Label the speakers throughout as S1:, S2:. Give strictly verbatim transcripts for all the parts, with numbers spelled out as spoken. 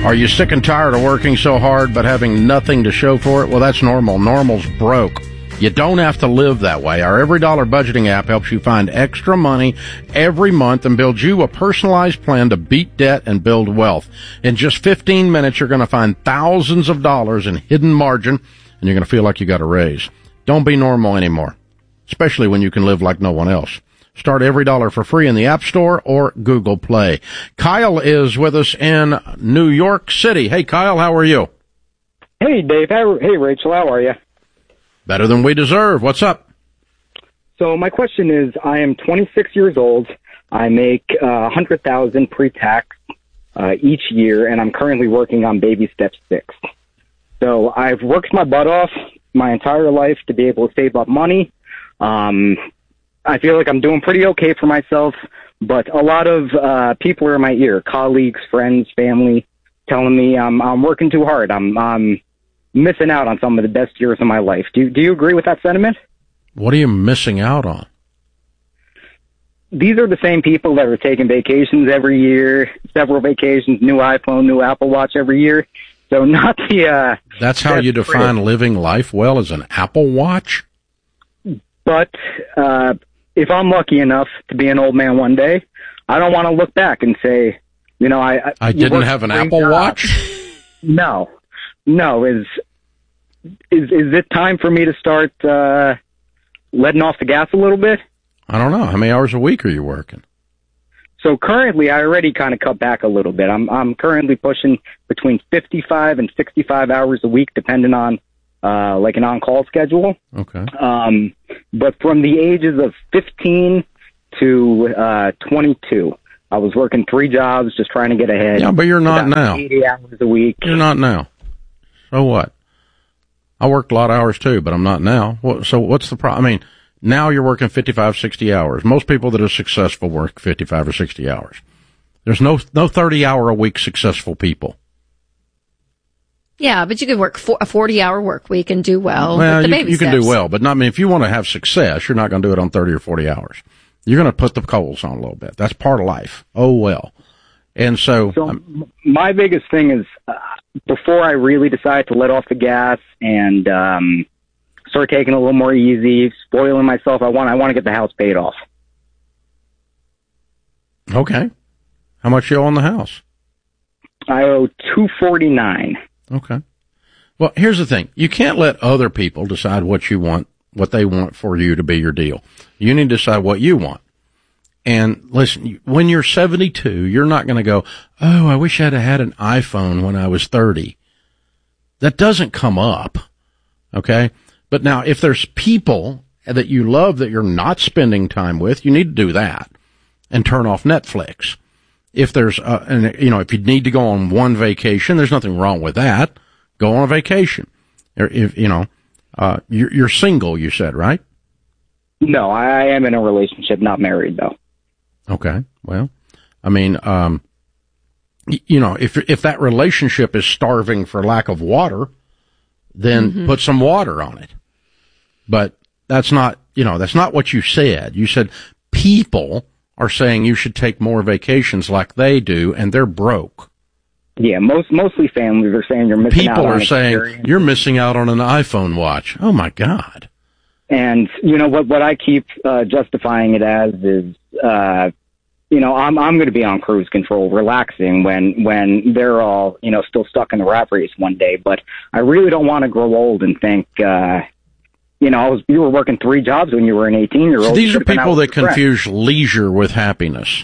S1: Are you sick and tired of working so hard but having nothing to show for it? Well, that's normal. Normal's broke. You don't have to live that way. Our Every Dollar budgeting app helps you find extra money every month and builds you a personalized plan to beat debt and build wealth. In just fifteen minutes, you're going to find thousands of dollars in hidden margin, and you're going to feel like you got a raise. Don't be normal anymore, especially when you can live like no one else. Start Every Dollar for free in the App Store or Google Play. Kyle is with us in New York City. Hey, Kyle, how are you?
S2: Hey, Dave. Hey, Rachel. How are you?
S1: Better than we deserve. What's up?
S2: So my question is, I am twenty-six years old. I make uh, one hundred thousand dollars pre-tax uh, each year, and I'm currently working on baby step six. So I've worked my butt off my entire life to be able to save up money. Um, I feel like I'm doing pretty okay for myself, but a lot of uh, people are in my ear, colleagues, friends, family, telling me I'm, I'm working too hard. I'm, I'm missing out on some of the best years of my life. Do, do you agree with that sentiment?
S1: What are you missing out on?
S2: These are the same people that are taking vacations every year, several vacations, new iPhone, new Apple Watch every year. So not the... Uh,
S1: That's how you define critic. Living life well, as an Apple Watch?
S2: But uh, if I'm lucky enough to be an old man one day, I don't want to look back and say, you know, I... I,
S1: I didn't have an Apple
S2: job.
S1: Watch?
S2: No. No. Is, is, is it time for me to start uh, letting off the gas a little bit?
S1: I don't know. How many hours a week are you working?
S2: So currently, I already kind of cut back a little bit. I'm I'm currently pushing between fifty-five and sixty-five hours a week, depending on uh, like an on-call schedule.
S1: Okay.
S2: Um, but from the ages of fifteen to uh, twenty-two, I was working three jobs, just trying to get ahead.
S1: Yeah, but you're not now.
S2: eighty hours a week.
S1: You're not now. So what? I worked a lot of hours too, but I'm not now. So what's the problem? I mean, now you're working fifty-five, sixty hours. Most people that are successful work fifty-five or sixty hours. There's no no thirty-hour-a-week successful people.
S3: Yeah, but you could work for, a forty-hour work week and do well,
S1: well
S3: with the
S1: you,
S3: baby
S1: you
S3: steps.
S1: can do well, but not, I mean, if you want to have success, you're not going to do it on thirty or forty hours. You're going to put the coals on a little bit. That's part of life. Oh, well. And so...
S2: So
S1: um,
S2: my biggest thing is, uh, before I really decide to let off the gas and... um start taking it a little more easy, spoiling myself. I want I want to get the house paid off.
S1: Okay. How much you owe on the house?
S2: I owe two forty-nine.
S1: Okay. Well, here's the thing. You can't let other people decide what you want, what they want for you to be your deal. You need to decide what you want. And listen, when you're seventy-two, you're not going to go, oh, I wish I'd have had an iPhone when I was thirty. That doesn't come up. Okay? But now, if there's people that you love that you're not spending time with, you need to do that and turn off Netflix. If there's, uh, and, you know, if you need to go on one vacation, there's nothing wrong with that. Go on a vacation. Or if, you know, uh, you're, you're single, you said, right?
S2: No, I am in a relationship, not married, though.
S1: Okay. Well, I mean, um, y- you know, if, if that relationship is starving for lack of water, then mm-hmm. put some water on it. But that's not, you know, that's not what you said. You said people are saying you should take more vacations like they do, and they're broke.
S2: Yeah, most mostly families are saying you're missing
S1: people
S2: out on
S1: are saying
S2: experience.
S1: You're missing out on an iPhone watch. Oh, my God.
S2: And, you know, what what I keep uh, justifying it as is, uh, you know, I'm I'm going to be on cruise control, relaxing when when they're all, you know, still stuck in the rat race one day. But I really don't want to grow old and think, uh, you know, I was, you were working three jobs when you were an eighteen-year-old.
S1: So these are people that confuse leisure with happiness.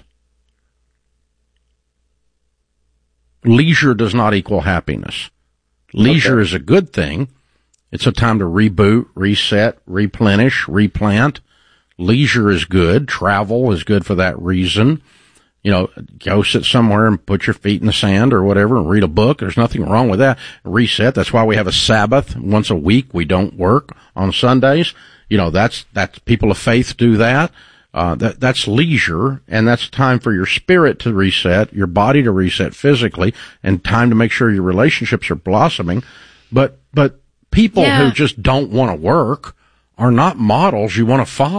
S1: Leisure does not equal happiness. Leisure okay. is a good thing. It's a time to reboot, reset, replenish, replant. Leisure is good. Travel is good for that reason. You know, go sit somewhere and put your feet in the sand or whatever and read a book. There's nothing wrong with that. Reset. That's why we have a Sabbath. Once a week, we don't work on Sundays. You know, that's, that's people of faith do that. Uh, that, that's leisure, and that's time for your spirit to reset, your body to reset physically, and time to make sure your relationships are blossoming. But, but people
S3: yeah.
S1: who just don't want to work are not models you want to follow.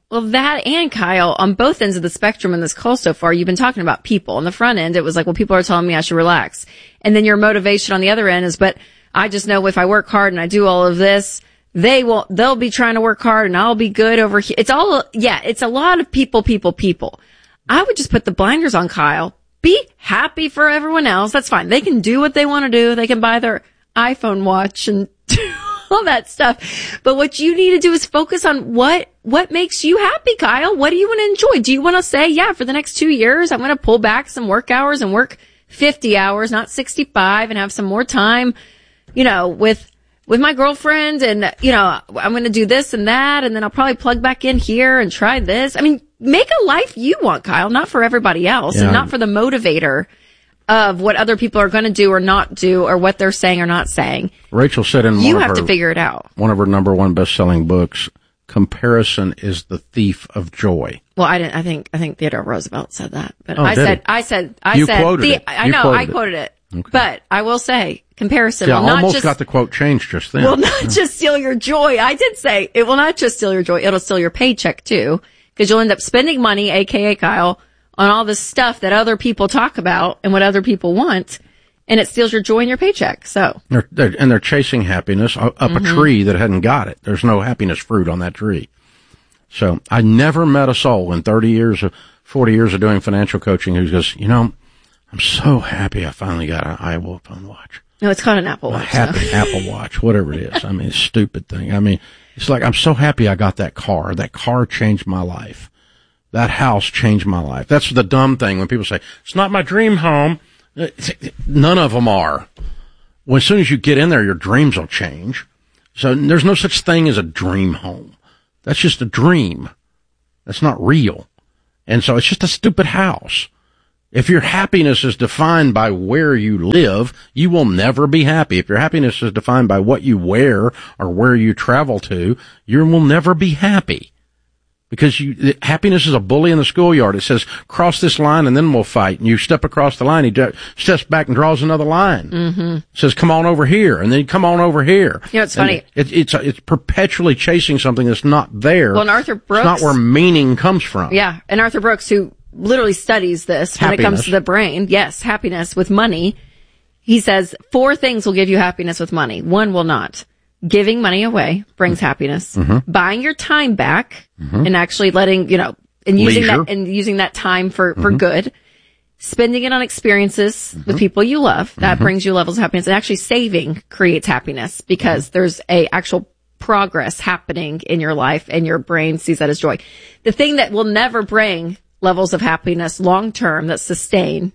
S3: Well, that and Kyle, on both ends of the spectrum in this call so far, you've been talking about people. On the front end, it was like, well, people are telling me I should relax. And then your motivation on the other end is, but I just know if I work hard and I do all of this, they will, they'll be trying to work hard and I'll be good over here. It's all, yeah, it's a lot of people, people, people. I would just put the blinders on, Kyle. Be happy for everyone else. That's fine. They can do what they want to do. They can buy their iPhone watch and do all that stuff. But what you need to do is focus on what, what makes you happy, Kyle. What do you want to enjoy? Do you want to say, yeah, for the next two years, I'm going to pull back some work hours and work fifty hours, not sixty-five, and have some more time, you know, with, with my girlfriend, and, you know, I'm going to do this and that, and then I'll probably plug back in here and try this. I mean, make a life you want, Kyle, not for everybody else,
S1: yeah.
S3: and not for the motivator of what other people are going to do or not do, or what they're saying or not saying.
S1: Rachel said in
S3: you
S1: one
S3: have
S1: of her,
S3: to figure it out.
S1: One of her number one best-selling books, comparison is the thief of joy.
S3: Well, I didn't. I think I think Theodore Roosevelt said that, but
S1: Oh,
S3: I
S1: did
S3: said
S1: he?
S3: I said I
S1: You
S3: said
S1: quoted
S3: the,
S1: it.
S3: I
S1: You
S3: know
S1: quoted
S3: I
S1: it.
S3: quoted it,
S1: Okay.
S3: but I will say comparison
S1: Yeah,
S3: will
S1: I
S3: not
S1: almost
S3: just
S1: got the quote changed just then.
S3: will not just steal your joy. I did say it will not just steal your joy; it'll steal your paycheck too, because you'll end up spending money, aka Kyle, on all this stuff that other people talk about and what other people want, and it steals your joy and your paycheck. So
S1: They're, they're, and they're chasing happiness up
S3: Mm-hmm.
S1: a tree that hadn't got it. There's no happiness fruit on that tree. So I never met a soul in thirty years, of, forty years of doing financial coaching who goes, you know, I'm so happy I finally got an iPhone watch.
S3: no, it's called an Apple
S1: A
S3: Watch.
S1: happy
S3: so.
S1: Apple Watch, whatever it is. I mean, it's a stupid thing. I mean, it's like, I'm so happy I got that car. That car changed my life. That house changed my life. That's the dumb thing when people say, it's not my dream home. None of them are. Well, as soon as you get in there, your dreams will change. So there's no such thing as a dream home. That's just a dream. That's not real. And so it's just a stupid house. If your happiness is defined by where you live, you will never be happy. If your happiness is defined by what you wear or where you travel to, you will never be happy. Because you, happiness is a bully in the schoolyard. It says, cross this line and then we'll fight. And you step across the line, he d- steps back and draws another line. Mm-hmm. It says, come on over here. And then come on over here.
S3: You know, it's funny.
S1: It, it's, it's perpetually chasing something that's not there.
S3: Well, and Arthur Brooks,
S1: it's not where meaning comes from.
S3: Yeah, and Arthur Brooks, who literally studies this when it comes
S1: Happiness.
S3: to the brain, yes, happiness with money. He says four things will give you happiness with money. One will not. Giving money away brings happiness.
S1: Mm-hmm.
S3: Buying your time back mm-hmm. and actually letting, you know, and using
S1: Leisure.
S3: that and using that time for, for
S1: Mm-hmm.
S3: good. Spending it on experiences mm-hmm. with people you love. That mm-hmm. brings you levels of happiness. And actually saving creates happiness because mm-hmm. there's a actual progress happening in your life and your brain sees that as joy. The thing that will never bring levels of happiness long term that sustain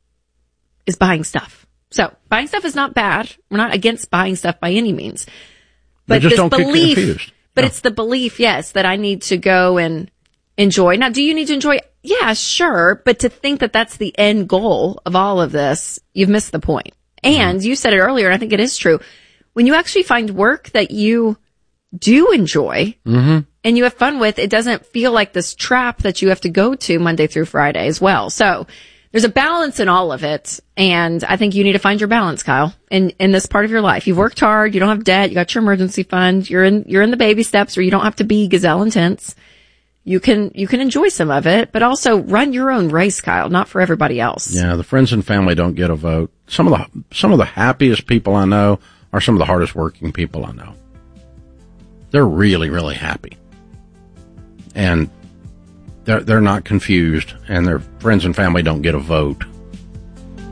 S3: is buying stuff. So buying stuff is not bad. We're not against buying stuff by any means. But
S1: just
S3: this
S1: don't get
S3: belief,
S1: confused.
S3: but
S1: No.
S3: it's the belief, yes, that I need to go and enjoy. Now, do you need to enjoy? Yeah, sure. But to think that that's the end goal of all of this, you've missed the point. And mm-hmm. you said it earlier, and I think it is true. When you actually find work that you do enjoy
S1: Mm-hmm.
S3: and you have fun with, it doesn't feel like this trap that you have to go to Monday through Friday as well. So there's a balance in all of it. And I think you need to find your balance, Kyle, in, in this part of your life. You've worked hard. You don't have debt. You got your emergency fund. You're in, you're in the baby steps where you don't have to be gazelle intense. You can, you can enjoy some of it, but also run your own race, Kyle, not for everybody else.
S1: Yeah, the friends and family don't get a vote. Some of the, some of the happiest people I know are some of the hardest working people I know. They're really, really happy. And they're, they're not confused, and their friends and family don't get a vote.